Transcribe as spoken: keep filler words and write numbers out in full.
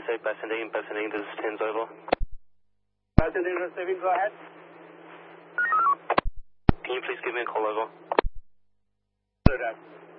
say passing, passing, this is ten over. Passenger receiving, go ahead. Can you please give me a call over? Good.